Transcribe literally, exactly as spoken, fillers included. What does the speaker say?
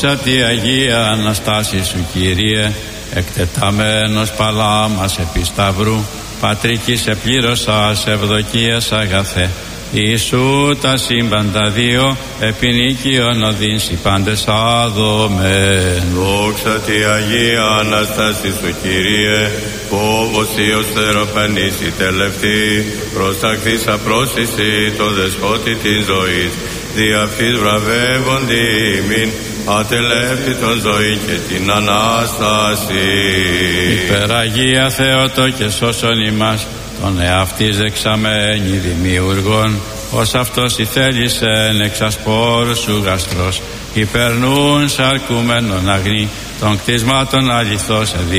Δόξα τη Αγία Αναστάση σου, Κύριε, εκτεταμένος παλάμας επί σταυρού, πατρική σε πλήρωσας ευδοκίας αγαθέ. Ιησού τα σύμπαντα δύο, επινίκιον οδύνσι πάντες άδομεν. Δόξα τη Αγία Αναστάση σου, Κύριε, φόβος Υιός θεροπενήσει τελευταία, προσταχθείς απρόσιση το δεσπότη της ζωής, δι' αυτής βραβεύοντι ημίν, ατελεύτητον ζωή και την Ανάσταση. Υπεραγία Θεότο και σώσον ημάς, τον εαυτής δεξαμένη δημιουργών, ως αυτός η θέλησεν εξ ασπόρου σου γαστρός, υπερνούν σαρκούμενον αγνή, των κτισμάτων αληθώς εδι